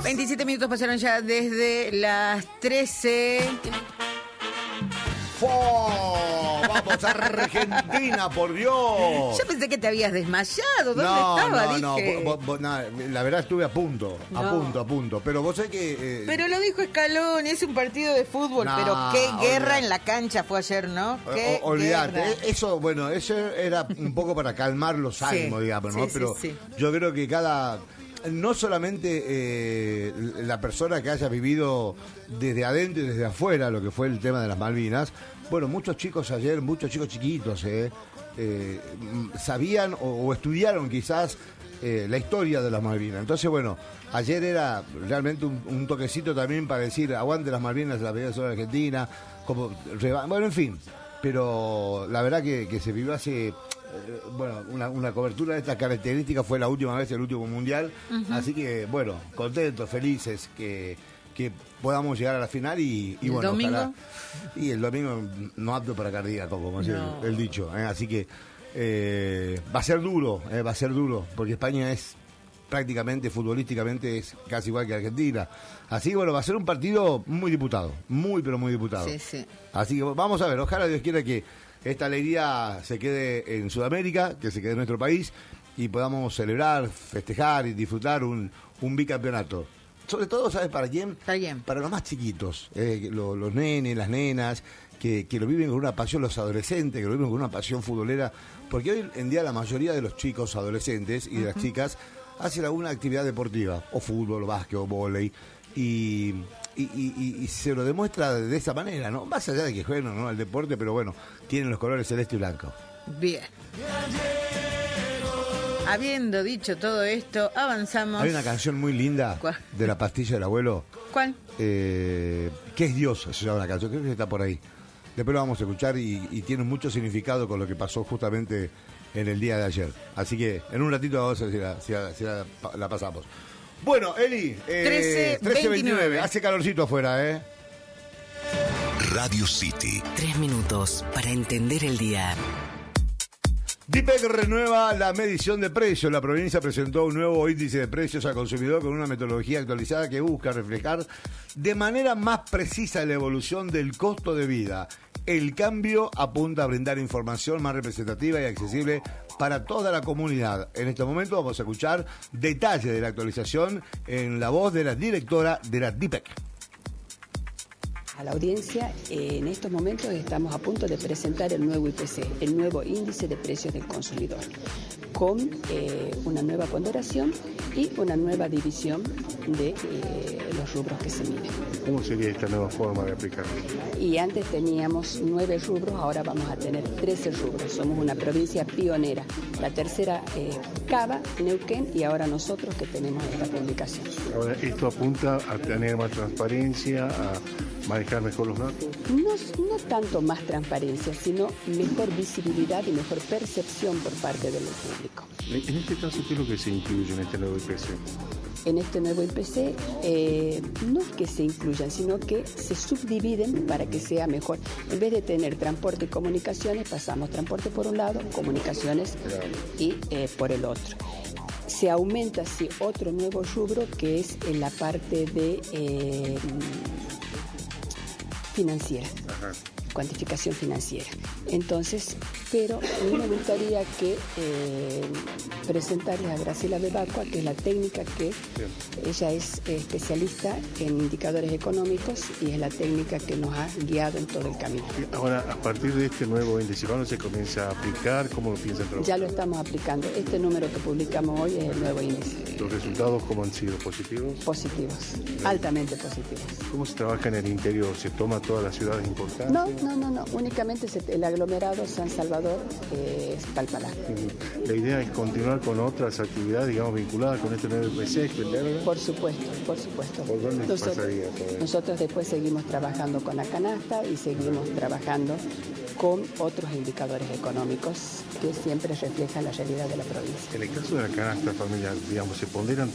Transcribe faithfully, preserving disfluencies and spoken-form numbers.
veintisiete minutos pasaron ya desde las trece. ¡Oh! ¡Vamos a Argentina, por Dios! Yo pensé que te habías desmayado. ¿Dónde no, estaba? No, Dije. no, vos, vos, no, la verdad estuve a punto, a No. punto, a punto. Pero vos sabés que... Eh, Pero lo dijo Scaloni, es un partido de fútbol, No, pero qué guerra olvidate. en la cancha fue ayer, ¿no? Qué o- olvidate, guerra. eh, eso, bueno, eso era un poco para calmar los Sí, ánimos, digamos, ¿no? sí, Pero sí, sí. yo creo que cada... No solamente eh, la persona que haya vivido desde adentro y desde afuera lo que fue el tema de las Malvinas, bueno, muchos chicos ayer, muchos chicos chiquitos, eh, eh, sabían o, o estudiaron quizás eh, la historia de las Malvinas. Entonces, bueno, ayer era realmente un, un toquecito también para decir, aguante las Malvinas, la península de Argentina, como, reba- bueno, en fin, pero la verdad que, que se vivió hace... Eh, bueno, una, una cobertura de estas características fue la última vez, el último mundial, uh-huh. Así que bueno, contentos, felices que, que podamos llegar a la final y, y ¿El bueno, domingo? ojalá, y el domingo no apto para cardíaco, como es No. el, el dicho, ¿eh? Así que eh, va a ser duro, eh, va a ser duro, porque España es prácticamente, futbolísticamente, es casi igual que Argentina. Así que bueno, va a ser un partido muy disputado, muy pero muy disputado. Sí, sí. Así que vamos a ver, ojalá Dios quiera que esta alegría se quede en Sudamérica, que se quede en nuestro país y podamos celebrar, festejar y disfrutar un, un bicampeonato. Sobre todo, ¿sabes para quién? Está bien. Para los más chiquitos, eh, los, los nenes, las nenas, que, que lo viven con una pasión, los adolescentes, que lo viven con una pasión futbolera, porque hoy en día la mayoría de los chicos adolescentes y de las chicas hacen alguna actividad deportiva, o fútbol, o básquet, o vóley, y... Y, y, y se lo demuestra de esa manera, ¿no? Más allá de que jueguen o no al deporte, pero bueno, tienen los colores celeste y blanco. Bien. Habiendo dicho todo esto, avanzamos. Hay una canción muy linda. ¿Cuál? De La Pastilla del Abuelo. ¿Cuál? Eh, ¿Qué es Dios? Se llama la canción, creo que está por ahí. Después lo vamos a escuchar y, y tiene mucho significado con lo que pasó justamente en el día de ayer. Así que en un ratito vamos a ver si la, si la, si la, la pasamos. Bueno, Eli, eh, trece veintinueve, hace calorcito afuera, ¿eh? Radio City. Tres minutos para entender el día. DIPEC renueva la medición de precios. La provincia presentó un nuevo índice de precios al consumidor con una metodología actualizada que busca reflejar de manera más precisa la evolución del costo de vida. El cambio apunta a brindar información más representativa y accesible para toda la comunidad. En este momento vamos a escuchar detalles de la actualización en la voz de la directora de la DIPEC. A la audiencia, eh, en estos momentos estamos a punto de presentar el nuevo I P C, el nuevo Índice de Precios del Consumidor, con eh, una nueva ponderación y una nueva división de eh, los rubros que se miden. ¿Cómo sería esta nueva forma de aplicarlo? Y antes teníamos nueve rubros, ahora vamos a tener trece rubros. Somos una provincia pionera. La tercera es Cava, Neuquén, y ahora nosotros que tenemos esta publicación. Ahora, ¿esto apunta a tener más transparencia, a manejar mejor los datos? No, no tanto más transparencia, sino mejor visibilidad y mejor percepción por parte del público. En este caso, ¿qué es lo que se incluye en este nuevo I P C? En este nuevo I P C eh, no es que se incluyan, sino que se subdividen para que sea mejor. En vez de tener transporte y comunicaciones, pasamos transporte por un lado, comunicaciones y eh, por el otro. Se aumenta así otro nuevo rubro que es en la parte de eh, financiera. Ajá. Cuantificación financiera. Entonces, pero a mí me gustaría que eh, presentarles a Graciela Bebacua, que es la técnica que Bien. Ella es eh, especialista en indicadores económicos y es la técnica que nos ha guiado en todo el camino. Ahora, a partir de este nuevo índice, ¿cuándo se comienza a aplicar? ¿Cómo lo piensan trabajar? Ya lo estamos aplicando. Este número que publicamos hoy es el nuevo índice. ¿Los resultados cómo han sido? ¿Positivos? Positivos, Bien. Altamente positivos. ¿Cómo se trabaja en el interior? ¿Se toma todas las ciudades importantes? No, no, no, no. Únicamente el aglomerado San Salvador eh, es Palpalá. La idea es continuar con otras actividades, digamos, vinculadas con este nuevo I P C, ¿verdad? Por supuesto, por supuesto. ¿Por dónde nosotros, pasaría todo eso? Nosotros después seguimos trabajando con la canasta y seguimos trabajando con otros indicadores económicos que siempre reflejan la realidad de la provincia. En el caso de la canasta familiar, digamos, se ponderan